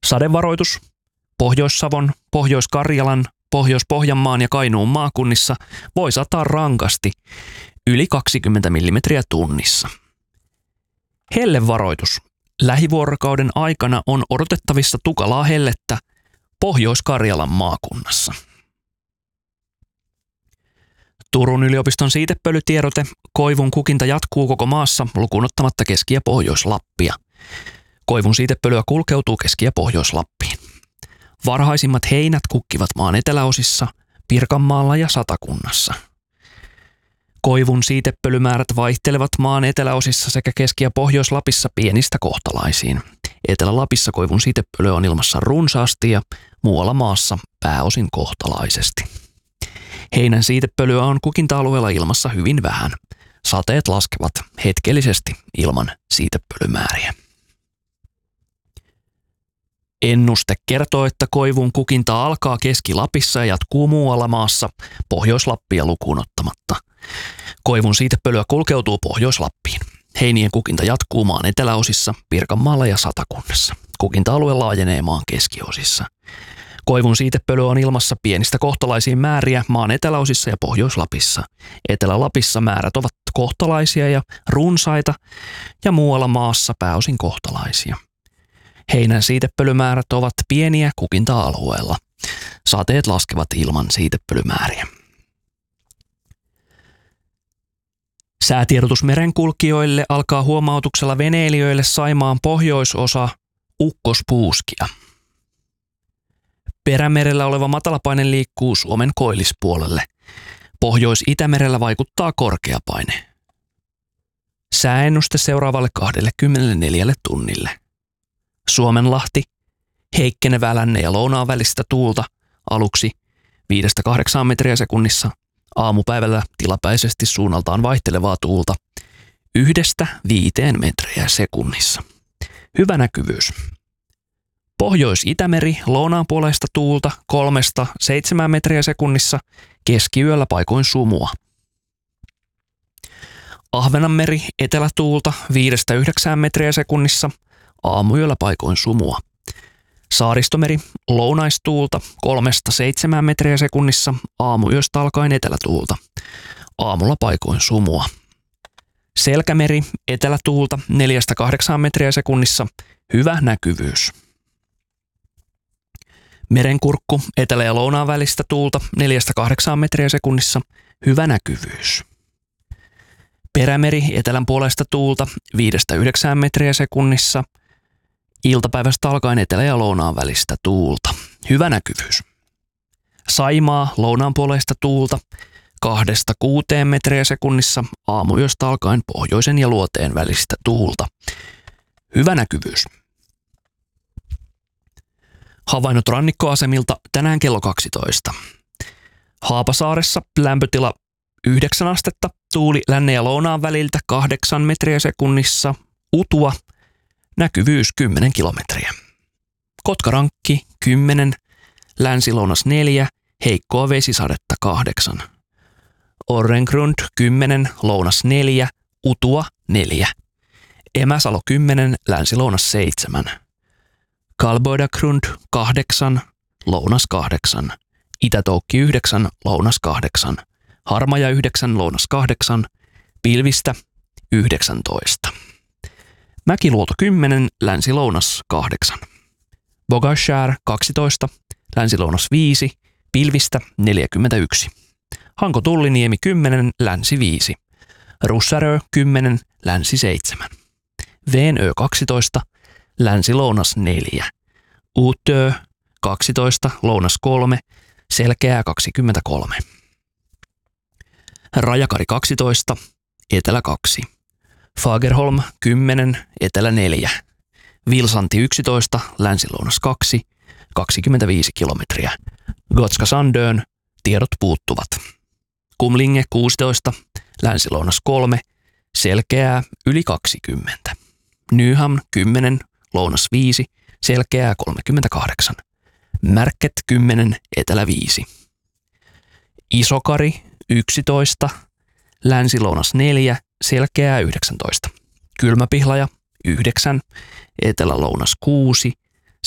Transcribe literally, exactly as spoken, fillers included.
Sadevaroitus Pohjois-Savon, Pohjois-Karjalan, Pohjois-Pohjanmaan ja Kainuun maakunnissa voi sataa rankasti yli kaksikymmentä millimetriä tunnissa. Hellevaroitus. Lähivuorokauden aikana on odotettavissa tukalaa hellettä Pohjois-Karjalan maakunnassa. Turun yliopiston siitepölytiedote. Koivun kukinta jatkuu koko maassa lukuun ottamatta Keski- ja Pohjois-Lappia. Koivun siitepölyä kulkeutuu Keski- ja Pohjois-Lappiin. Varhaisimmat heinät kukkivat maan eteläosissa, Pirkanmaalla ja Satakunnassa. Koivun siitepölymäärät vaihtelevat maan eteläosissa sekä Keski- ja Pohjois-Lapissa pienistä kohtalaisiin. Etelä-Lapissa koivun siitepölyä on ilmassa runsaasti ja muualla maassa pääosin kohtalaisesti. Heinän siitepölyä on kukinta-alueella ilmassa hyvin vähän. Sateet laskevat hetkellisesti ilman siitepölymääriä. Ennuste kertoo, että koivun kukinta alkaa Keski-Lapissa ja jatkuu muualla maassa Pohjois-Lappia lukuun ottamatta. Koivun siitepölyä kulkeutuu Pohjois-Lappiin. Heinien kukinta jatkuu maan eteläosissa, Pirkanmaalla ja Satakunnassa. Kukinta-alue laajenee maan keskiosissa. Koivun siitepölyä on ilmassa pienistä kohtalaisiin määriä maan eteläosissa ja Pohjois-Lapissa. Etelä-Lapissa määrät ovat kohtalaisia ja runsaita ja muualla maassa pääosin kohtalaisia. Heinän siitepölymäärät ovat pieniä kukinta-alueella. Sateet laskevat ilman siitepölymääriä. Säätiedotus merenkulkijoille alkaa huomautuksella veneilijöille Saimaan pohjoisosa ukkospuuskia. Perämerellä oleva matalapaine liikkuu Suomen koillispuolelle. Pohjois-Itämerellä vaikuttaa korkeapaine. Sääennuste seuraavalle kaksikymmentäneljä tunnille. Suomenlahti, heikkenevää lännen ja lounaan välistä tuulta, aluksi viidestä kahdeksaan metriä sekunnissa, aamupäivällä tilapäisesti suunnaltaan vaihtelevaa tuulta, yhdestä viiteen metriä sekunnissa. Hyvä näkyvyys. Pohjois-Itämeri, lounaanpuoleista tuulta kolmesta seitsemään metriä sekunnissa, keskiyöllä paikoin sumua. Ahvenanmeri, etelätuulta viidestä yhdeksään metriä sekunnissa, aamuyöllä paikoin sumua. Saaristomeri, lounaistuulta kolmesta seitsemään metriä sekunnissa, aamuyöstä alkaen etelätuulta. Aamulla paikoin sumua. Selkämeri, etelätuulta neljästä kahdeksaan metriä sekunnissa, hyvä näkyvyys. Merenkurkku, etelä- ja lounaan välistä tuulta neljästä kahdeksaan metriä sekunnissa, hyvä näkyvyys. Perämeri, etelän puolesta tuulta viidestä yhdeksään metriä sekunnissa, iltapäivästä alkaen etelä- ja lounaan välistä tuulta, hyvä näkyvyys. Saimaa, lounaan puolesta tuulta kahdesta kuuteen metriä sekunnissa, aamuyöstä alkaen pohjoisen ja luoteen välistä tuulta, hyvä näkyvyys. Havainnot rannikkoasemilta tänään kello kaksitoista. Haapasaaressa lämpötila yhdeksän astetta, tuuli lännen ja lounaan väliltä kahdeksan metriä sekunnissa, Utua, näkyvyys kymmenen kilometriä. Kotkarankki kymmenen, länsi-lounas neljä, heikkoa vesisadetta kahdeksan. Orrengrund kymmenen, lounas neljä, Utua neljä. Emäsalo kymmenen, länsi-lounas seitsemän. Kalboidagrund kahdeksan, lounas kahdeksan. Itätoukki yhdeksän, lounas kahdeksan. Harmaja yhdeksän, lounas kahdeksan. Pilvistä yhdeksäntoista. Mäkiluoto kymmenen, länsi-lounas kahdeksan. Bogashär kaksitoista, länsi-lounas viisi, pilvistä neljäkymmentäyksi. Hanko-Tulliniemi kymmenen, länsi viisi. Russärö kymmenen, länsi seitsemän. Veenö kaksitoista, länsi-lounas neljä. Uutö kaksitoista, lounas kolme, selkeää kaksikymmentäkolme. Rajakari kaksitoista, etelä kaksi. Fagerholm kymmenen, etelä neljä. Vilsanti yksitoista, länsi-lounas kaksi, kaksikymmentäviisi kilometriä. Gotska Sandön, tiedot puuttuvat. Kumlinge kuusitoista, länsi-lounas kolme, selkeää yli kaksikymmentä. Nyham kymmenen, lounas viisi, selkeää kolmekymmentäkahdeksan. Märket kymmenen, etelä viisi. Isokari yksitoista, länsi-lounas neljä, selkeää yhdeksäntoista. Kylmäpihlaja yhdeksän, etelä-lounas kuusi,